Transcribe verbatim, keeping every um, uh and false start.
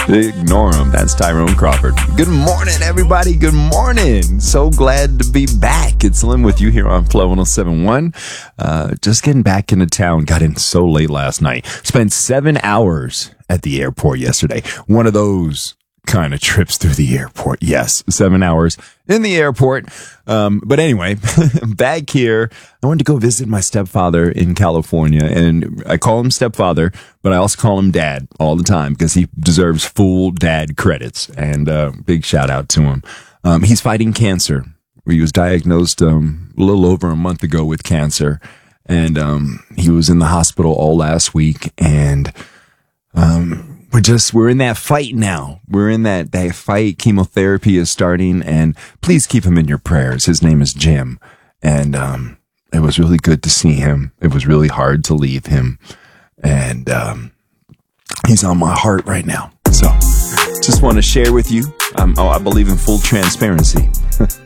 Ignore him. That's Tyrone Crawford. Good morning, everybody. Good morning. So glad to be back. It's Lynn with you here on Flow one oh seven point one. Uh, just getting back into town. Got in so late last night. Spent seven hours at the airport yesterday. One of those kind of trips through the airport. Yes, seven hours in the airport. Um, but anyway, back here, I wanted to go visit my stepfather in California, and I call him stepfather, but I also call him dad all the time because he deserves full dad credits, and uh, big shout out to him. Um, he's fighting cancer. He was diagnosed um, a little over a month ago with cancer, and um, he was in the hospital all last week, and um We're just, we're in that fight now. We're in that, that fight. Chemotherapy is starting, and please keep him in your prayers. His name is Jim. And, um, it was really good to see him. It was really hard to leave him. And, um, he's on my heart right now. So just want to share with you. Um, oh, I believe in full transparency.